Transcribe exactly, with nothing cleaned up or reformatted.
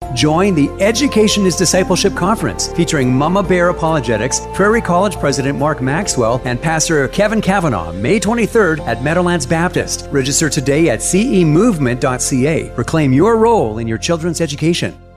Join the Education is Discipleship Conference featuring Mama Bear Apologetics, Prairie College President Mark Maxwell, and Pastor Kevin Kavanaugh, May twenty-third at Meadowlands Baptist. Register today at c e movement dot c a. Reclaim your role in your children's education.